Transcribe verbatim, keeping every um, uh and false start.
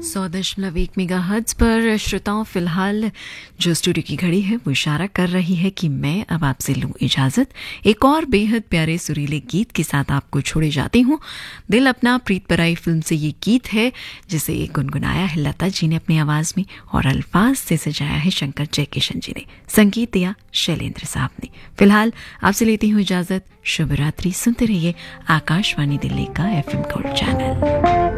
सौ दशमलव एक मेगा हर्ट्ज पर श्रोताओं, फिलहाल जो स्टूडियो की घड़ी है वो इशारा कर रही है कि मैं अब आपसे लूँ इजाज़त। एक और बेहद प्यारे सुरीले गीत के साथ आपको छोड़े जाती हूँ। दिल अपना प्रीत पराई फिल्म से ये गीत है जिसे गुनगुनाया है लता जी ने अपनी आवाज़ में और अल्फाज से सजाया है शंकर जयकिशन जी ने, संगीत दिया शैलेंद्र साहब ने। फिलहाल आपसे लेती हूँ इजाज़त। शुभ रात्रि। सुनते रहिए आकाशवाणी दिल्ली का एफ एम गोल्ड चैनल।